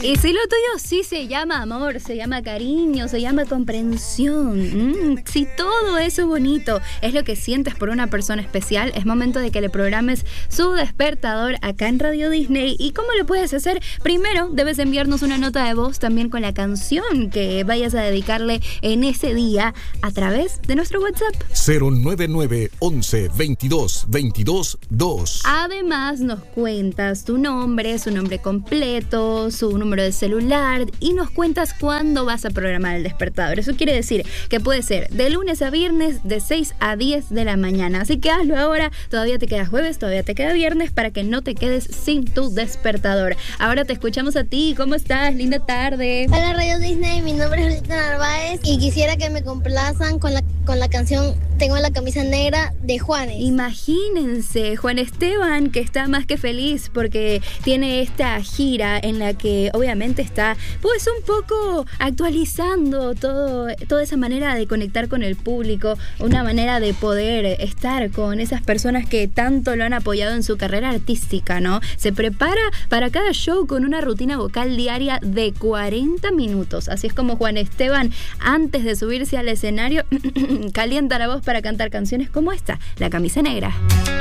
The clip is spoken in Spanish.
Y si lo tuyo sí se llama amor, se llama cariño, se llama comprensión, si todo eso bonito es lo que sientes por una persona especial, es momento de que le programes su despertador acá en Radio Disney. ¿Y cómo lo puedes hacer? Primero, debes enviarnos una nota de voz también con la canción que vayas a dedicarle en ese día a través de nuestro WhatsApp 099 11 22 22 2. Además, nos cuentas tu nombre, su nombre completo, su número de celular y nos cuentas cuándo vas a programar el despertador. Eso quiere decir que puede ser de lunes a viernes de 6 a 10 de la mañana. Así que hazlo ahora, todavía te queda jueves, todavía te queda viernes para que no te quedes sin tu despertador. Ahora te escuchamos a ti, ¿cómo estás? Linda tarde. Hola Radio Disney, mi nombre es Rosita Narváez y quisiera que me complazcan con la canción Tengo la camisa negra de Juanes. Imagínense, Juan Esteban, que está más que feliz porque tiene esta gira en la que obviamente está pues un poco actualizando toda esa manera de conectar con el público, una manera de poder estar con esas personas que tanto lo han apoyado en su carrera artística, ¿no? Se prepara para cada show con una rutina vocal diaria de 40 minutos. Así es como Juan Esteban, antes de subirse al escenario, calienta la voz para cantar canciones como esta, La Camisa Negra.